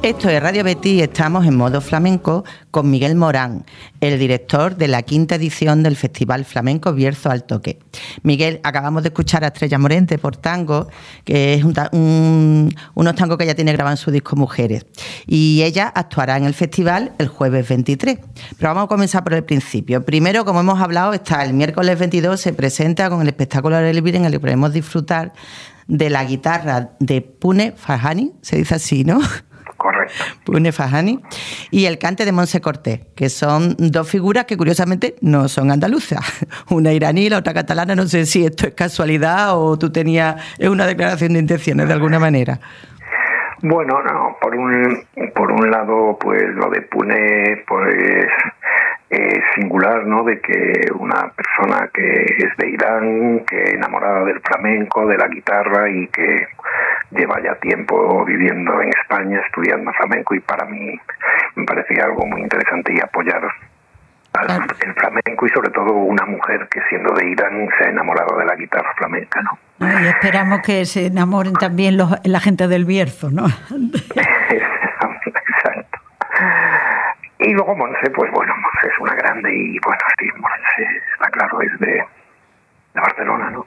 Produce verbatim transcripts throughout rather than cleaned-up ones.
Esto es Radio Betis y estamos en modo flamenco con Miguel Morán, el director de la quinta edición del Festival Flamenco Bierzo al Toque. Miguel, acabamos de escuchar a Estrella Morente por tango, que es un, un, unos tangos que ella tiene grabado en su disco Mujeres. Y ella actuará en el festival el jueves veintitrés. Pero vamos a comenzar por el principio. Primero, como hemos hablado, está el miércoles veintidós, se presenta con el espectáculo de Elvira en el que podemos disfrutar de la guitarra de Pune Farhani, se dice así, ¿no? Correcto. Pune Farhani, y el cante de Montse Cortés, que son dos figuras que curiosamente no son andaluzas, una iraní y la otra catalana. No sé si esto es casualidad o tú tenías, es una declaración de intenciones de alguna manera. Bueno, no, por un por un lado, pues lo de Pune, pues es singular, ¿no? De que una persona que es de Irán, que enamorada del flamenco, de la guitarra y que lleva ya tiempo viviendo en España, estudiando flamenco, y para mí me parecía algo muy interesante y apoyar al claro. el flamenco, y sobre todo una mujer que siendo de Irán se ha enamorado de la guitarra flamenca, ¿no? Y esperamos que se enamoren también los, la gente del Bierzo, ¿no? Exacto. Y luego Montse, pues bueno, Montse es una grande y bueno, sí, Montse está claro, es de, de Barcelona, ¿no?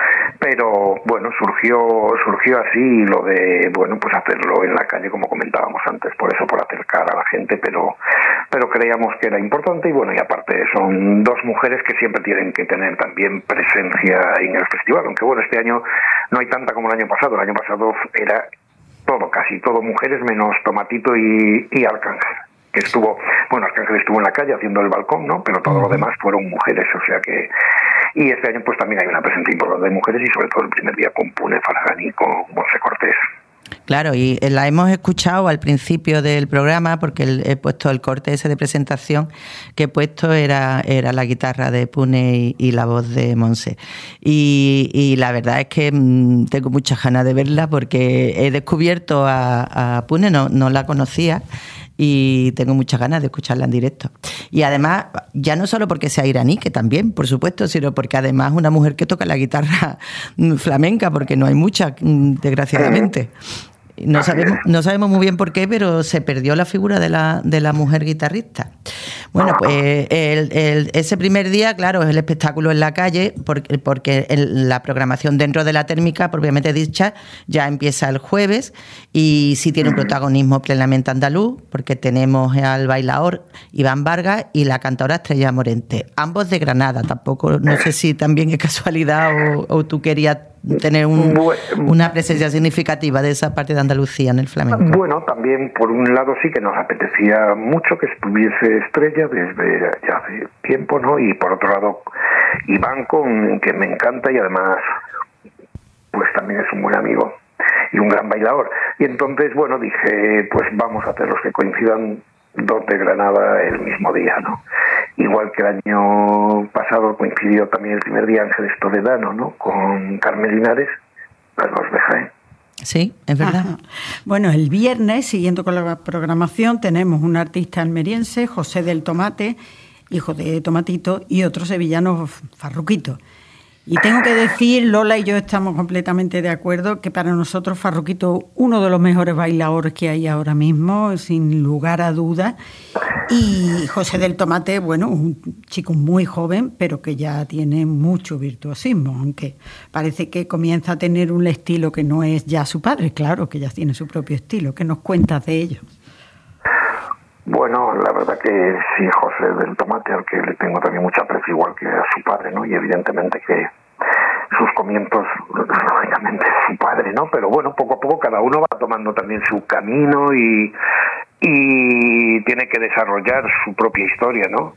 Pero bueno, surgió surgió así lo de, bueno, pues hacerlo en la calle, como comentábamos antes, por eso, por acercar a la gente, pero pero creíamos que era importante. Y bueno, y aparte son dos mujeres que siempre tienen que tener también presencia en el festival, aunque bueno, este año no hay tanta como el año pasado. El año pasado era todo, casi todo mujeres, menos Tomatito y, y Arcángel, que estuvo, bueno, Arcángel estuvo en la calle haciendo el balcón, ¿no? Pero todo lo demás fueron mujeres, o sea que... Y este año pues también hay una presencia importante de mujeres, y sobre todo el primer día con Pune Farhani y con Montse Cortés. Claro, y la hemos escuchado al principio del programa porque el, he puesto el corte ese de presentación que he puesto era, era la guitarra de Pune y, y la voz de Montse. Y, y la verdad es que mmm, tengo muchas ganas de verla porque he descubierto a, a Pune, no, no la conocía, y tengo muchas ganas de escucharla en directo. Y además, ya no solo porque sea iraní, que también, por supuesto, sino porque además es una mujer que toca la guitarra flamenca, porque no hay mucha, desgraciadamente. No sabemos, no sabemos muy bien por qué, pero se perdió la figura de la, de la mujer guitarrista. Bueno, pues el, el, ese primer día, claro, es el espectáculo en la calle, porque, porque el, la programación dentro de la térmica, propiamente dicha, ya empieza el jueves, y sí tiene un protagonismo plenamente andaluz, porque tenemos al bailador Iván Vargas y la cantadora Estrella Morente, ambos de Granada. Tampoco, no sé si también es casualidad o, o tú querías tener un, bueno, una presencia significativa de esa parte de Andalucía en el flamenco. Bueno, también por un lado sí que nos apetecía mucho que estuviese Estrella desde ya hace tiempo, ¿no? Y por otro lado Iván, con que me encanta, y además pues también es un buen amigo y un gran bailador. Y entonces, bueno, dije, pues vamos a hacerlos que coincidan dos de Granada el mismo día, ¿no? Igual que el año pasado coincidió también el primer día Ángeles Toledano, ¿no? Con Carmen Linares, las dos de Jaén. Sí, es verdad. Ajá. Bueno, el viernes, siguiendo con la programación, tenemos un artista almeriense, José del Tomate, hijo de Tomatito, y otro sevillano, Farruquito. Y tengo que decir, Lola y yo estamos completamente de acuerdo, que para nosotros Farruquito, uno de los mejores bailadores que hay ahora mismo, sin lugar a dudas. Y José del Tomate, bueno, un chico muy joven, pero que ya tiene mucho virtuosismo, aunque parece que comienza a tener un estilo que no es ya su padre, claro, que ya tiene su propio estilo. ¿Qué nos cuentas de ello? Bueno, la verdad que sí, José del Tomate, al que le tengo también mucho aprecio, igual que a su padre, ¿no? Y evidentemente que sus comienzos, lógicamente, su padre, ¿no? Pero bueno, poco a poco cada uno va tomando también su camino y, y tiene que desarrollar su propia historia, ¿no?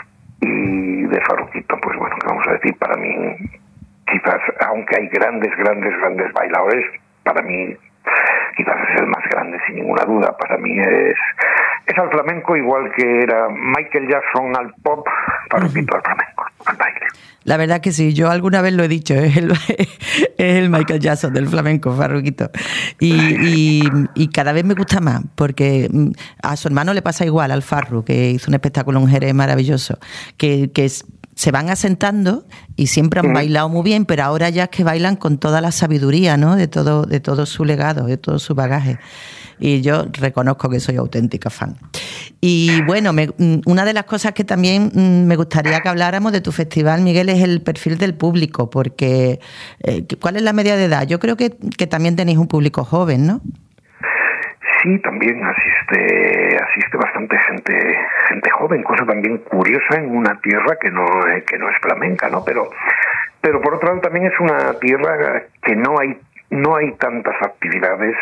Y de Farruquito, pues bueno, ¿qué vamos a decir? Para mí, quizás, aunque hay grandes, grandes, grandes bailadores, para mí quizás es el más grande, sin ninguna duda. Para mí es, es al flamenco igual que era Michael Jackson al pop, Farruquito al flamenco, al baile. La verdad que sí, yo alguna vez lo he dicho, es el, es el Michael Jackson del flamenco, Farruquito. Y, y, y cada vez me gusta más, porque a su hermano le pasa igual, al Farru, que hizo un espectáculo en Jerez maravilloso, que, que es, se van asentando y siempre han bailado muy bien, pero ahora ya es que bailan con toda la sabiduría, ¿no? De todo, de todo su legado, de todo su bagaje. Y yo reconozco que soy auténtica fan. Y bueno, me, una de las cosas que también me gustaría que habláramos de tu festival, Miguel, es el perfil del público, porque eh, ¿cuál es la media de edad? Yo creo que, que también tenéis un público joven, ¿no? Sí, también asiste asiste bastante gente gente joven, cosa también curiosa en una tierra que no que no es flamenca, ¿no? Pero pero por otro lado también es una tierra que no hay no hay tantas actividades.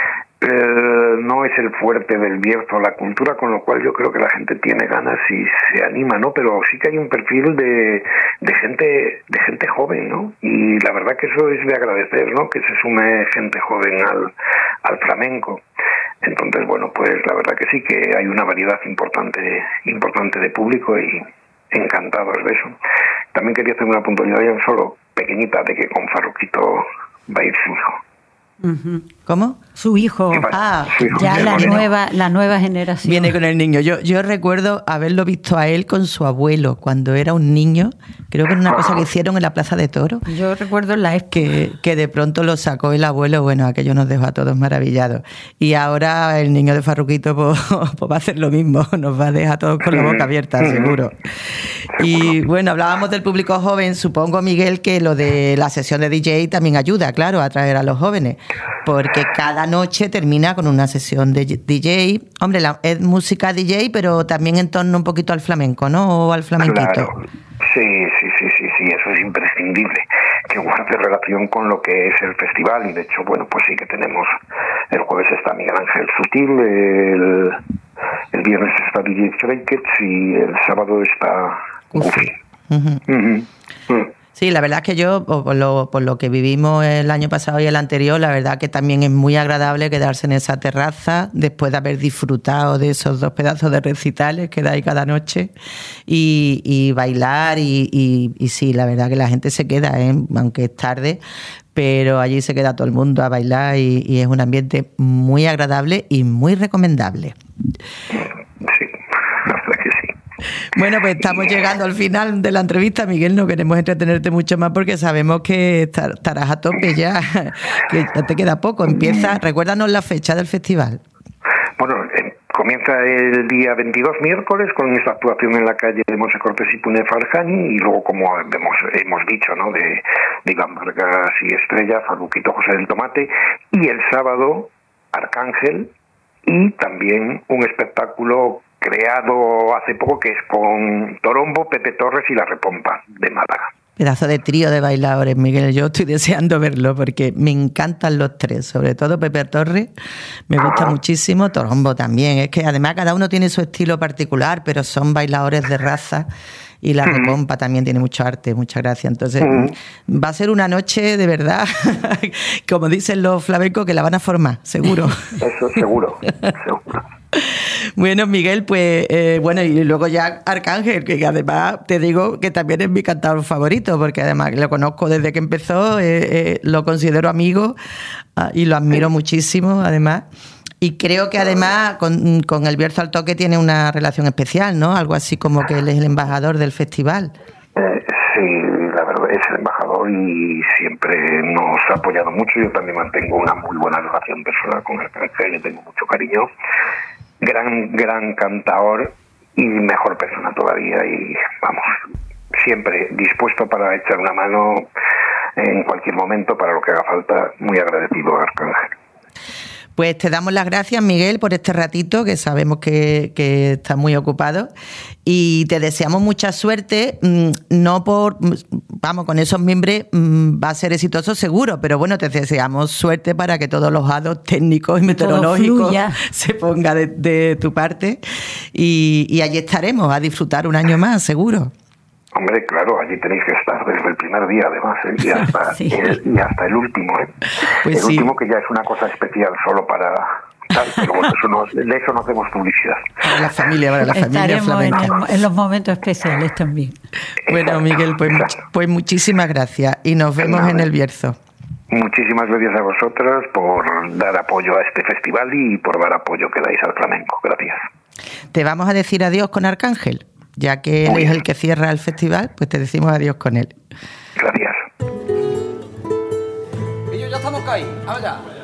Eh, no es el fuerte del Bierzo la cultura, con lo cual yo creo que la gente tiene ganas y se anima, ¿no? Pero sí que hay un perfil de, de gente de gente joven, ¿no? Y la verdad que eso es de agradecer, ¿no? Que se sume gente joven al, al flamenco. Entonces, bueno, pues la verdad que sí que hay una variedad importante importante de público y encantados de eso. También quería hacer una puntualidad ya solo pequeñita de que con Farruquito va a ir su hijo. Uh-huh. ¿Cómo? Su hijo. Ah, su hijo ya la viene. nueva, la nueva generación. Viene con el niño. Yo, yo recuerdo haberlo visto a él con su abuelo cuando era un niño. Creo que era una cosa que hicieron en la Plaza de Toros. Yo recuerdo la expo. Que, que de pronto lo sacó el abuelo. Bueno, aquello nos dejó a todos maravillados. Y ahora el niño de Farruquito pues, pues va a hacer lo mismo. Nos va a dejar a todos con la boca abierta, seguro. Y bueno, hablábamos del público joven. Supongo, Miguel, que lo de la sesión de D J también ayuda, claro, a atraer a los jóvenes. Porque cada noche termina con una sesión de D J. Hombre, la, es música D J, pero también en torno un poquito al flamenco, ¿no? O al flamenquito. Claro. Sí, sí, sí, sí, sí, eso es imprescindible, que guarde relación con lo que es el festival. Y de hecho, bueno, pues sí que tenemos, el jueves está Miguel Ángel Sutil, el, el viernes está D J Freikets y el sábado está Goofy. Uh-huh. Uh-huh. Uh-huh. Sí, la verdad es que yo, por lo, por lo que vivimos el año pasado y el anterior, la verdad que también es muy agradable quedarse en esa terraza después de haber disfrutado de esos dos pedazos de recitales que dais cada noche y, y bailar y, y, y sí, la verdad que la gente se queda, ¿eh? Aunque es tarde, pero allí se queda todo el mundo a bailar y, y es un ambiente muy agradable y muy recomendable. Sí, la verdad que sí. Bueno, pues estamos llegando al final de la entrevista, Miguel. No queremos entretenerte mucho más porque sabemos que estarás a tope ya, que ya te queda poco. Empieza, recuérdanos la fecha del festival. Bueno, eh, comienza el día veintidós, miércoles, con esta actuación en la calle de Monse Cortés y Pune Farjani, y luego, como hemos, hemos dicho, ¿no? de, de Iván Vargas y Estrella, Farruquito, José del Tomate, y el sábado, Arcángel, y también un espectáculo creado hace poco que es con Torombo, Pepe Torres y La Repompa de Málaga. Pedazo de trío de bailadores, Miguel. Yo estoy deseando verlo porque me encantan los tres, sobre todo Pepe Torres, me gusta Ajá. muchísimo, Torombo también. Es que además cada uno tiene su estilo particular, pero son bailadores de raza y La Repompa uh-huh. también tiene mucho arte, mucha gracia. Entonces uh-huh. va a ser una noche de verdad, como dicen los flamencos, que la van a formar, seguro. Eso seguro, seguro. Bueno, Miguel, pues eh, bueno, y luego ya Arcángel, que además te digo que también es mi cantador favorito, porque además lo conozco desde que empezó, eh, eh, lo considero amigo uh, y lo admiro muchísimo, además. Y creo que además con, con el Bierzo al Toque tiene una relación especial, ¿no? Algo así como que él es el embajador del festival. Eh, sí, la verdad es el embajador y siempre nos ha apoyado mucho. Yo también mantengo una muy buena relación personal con Arcángel, le tengo mucho cariño. Gran, gran cantador y mejor persona todavía y vamos, siempre dispuesto para echar una mano en cualquier momento para lo que haga falta. Muy agradecido a Arcángel. Pues te damos las gracias, Miguel, por este ratito, que sabemos que, que estás muy ocupado, y te deseamos mucha suerte, no por, vamos, con esos miembros va a ser exitoso seguro, pero bueno, te deseamos suerte para que todos los hados técnicos y meteorológicos se pongan de, de tu parte, y, y allí estaremos a disfrutar un año más, seguro. Hombre, claro, allí tenéis que estar desde el primer día, además, ¿eh? y, hasta, sí. el, y hasta el último. ¿eh? Pues el sí. último que ya es una cosa especial solo para tal, pero bueno, eso no, de eso no hacemos publicidad. Para la familia, para la familia flamenca. En, el, en los momentos especiales también. Bueno, Miguel, pues, pues muchísimas gracias y nos vemos Nada. en el Bierzo. Muchísimas gracias a vosotras por dar apoyo a este festival y por dar apoyo que dais al flamenco. Gracias. ¿Te vamos a decir adiós con Arcángel? ya que él es el que cierra el festival, pues te decimos adiós con él. Gracias. Ellos ya estamos caídos. Ahora.